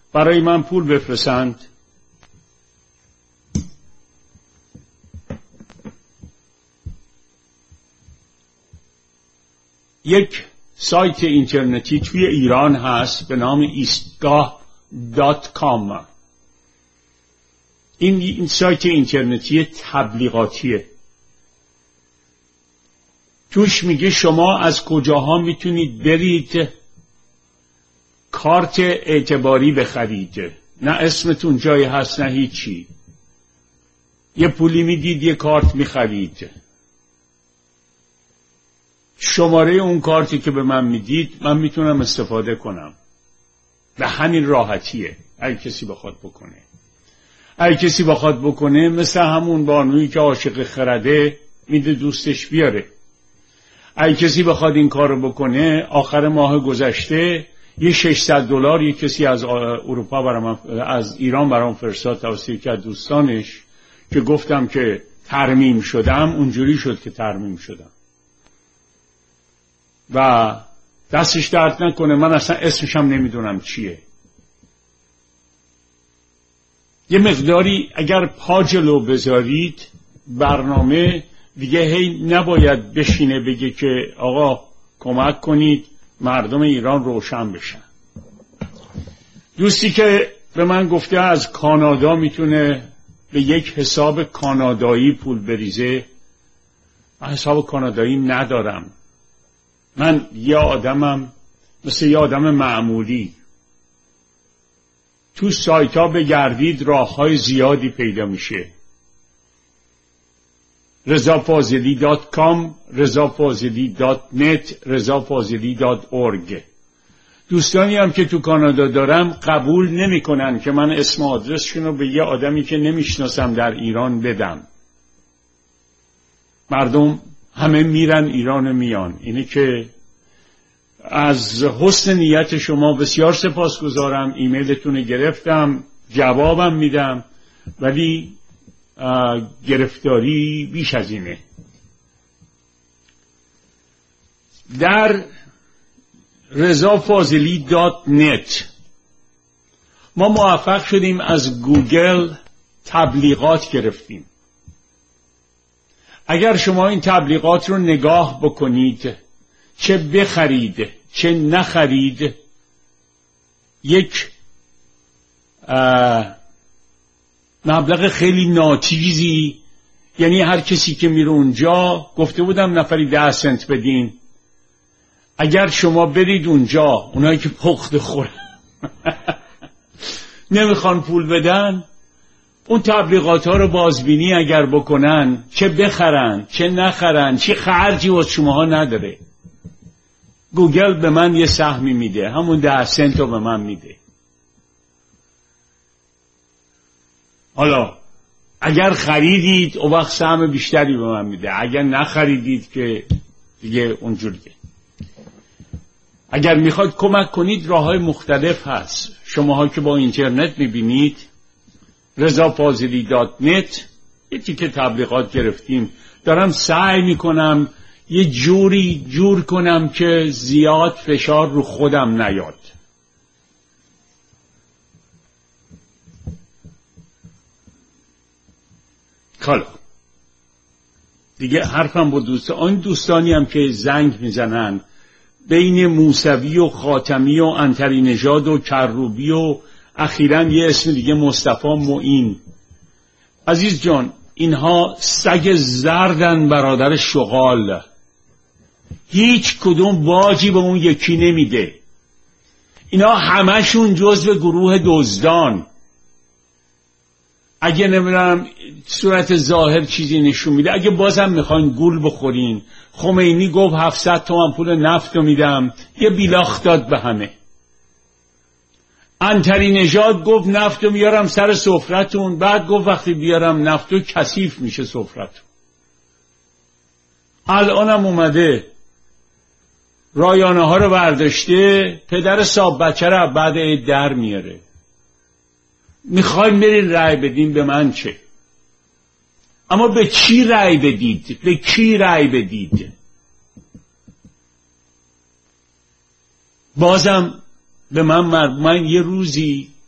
برای من پول بفرستند. یک سایت اینترنتی توی ایران هست به نام ایستگاه.com. این سایت اینترنتی تبلیغاتیه. توش میگه شما از کجاها میتونید برید کارت اعتباری بخرید. نه اسمتون جایی هست نه هیچی. یه پولی میدید یه کارت میخرید. شماره اون کارتی که به من میدید من میتونم استفاده کنم. به همین راحتیه. اگه کسی بخواد بکنه مثل همون بانویی که عاشق خرده میده دوستش بیاره. اگه کسی بخواد این کارو بکنه آخر ماه گذشته یه $600 یه کسی از اروپا از ایران برام فرستاد توسط یکی از دوستانش که گفتم که ترمیم شدم. اونجوری شد که ترمیم شدم و دستش درد نکنه. من اصلا اسمش هم نمیدونم چیه. یه مقداری اگر پا جلو بذارید برنامه دیگه هی نباید بشینه بگه که آقا کمک کنید مردم ایران روشن بشن. دوستی که به من گفته از کانادا میتونه به یک حساب کانادایی پول بریزه. من حساب کانادایی ندارم. من یه آدمم مثل یه آدم معمولی. تو سایت ها بگردید راه‌های زیادی پیدا میشه. rezafazeli.com، rezafazeli.net، rezafazeli.org. دوستانی هم که تو کانادا دارم قبول نمی کنن که من اسم آدرسشون رو به یه آدمی که نمیشناسم در ایران بدم. مردم همه میرن ایران میان. اینه که از حسن نیت شما بسیار سپاسگزارم. ایمیلتون رو گرفتم، جوابم میدم، ولی گرفتاری بیش از اینه. در rezafazeli.net ما موفق شدیم از گوگل تبلیغات گرفتیم. اگر شما این تبلیغات رو نگاه بکنید، چه بخرید چه نخرید، یک مبلغ خیلی ناچیزی، یعنی هر کسی که میره اونجا، گفته بودم نفری 10 سنت بدین. اگر شما برید اونجا، اونایی که پخت خورن نمیخوان پول بدن، اون تبلیغات ها رو بازبینی اگر بکنن، چه بخرن چه نخرن، چه خرجی واسه شماها نداره. گوگل به من یه سهمی میده، همون 10 سنت رو به من میده. حالا اگر خریدید اون وقت سهم بیشتری به من میده، اگر نخریدید که دیگه اونجوریه. اگر میخواد کمک کنید راههای مختلف هست. شماها که با اینترنت میبینید rezafazeli.net یه تیکه تبلیغات گرفتیم. دارم سعی میکنم یه جور کنم که زیاد فشار رو خودم نیاد. حالا دیگه حرفم با دوستانی هم که زنگ میزنن بین موسوی و خاتمی و عنتری نژاد و کروبی و اخیراً یه اسم دیگه مصطفی معین. عزیز جان، اینها سگ زردن برادر شغال. هیچ کدوم باجی به اون یکی نمیده. اینا همشون جزو گروه دزدان. اگه نمیدونم صورت ظاهر چیزی نشون میده، اگه بازم میخواین گول بخورین، خمینی گفت 700 تومن پول نفت رو میدم، یه بیلاخ داد به همه. عنتری نژاد گفت نفت رو میارم سر سفرتون، بعد گفت وقتی بیارم نفت رو کثیف میشه سفرتون. الانم اومده رایانه ها رو برداشته، پدر صاحب بچه رو بعد عید در میاره. میخوایم برید رأی بدین، به من چه؟ اما به کی رأی بدید؟ به کی رأی بدید؟ بازم به من یه روزی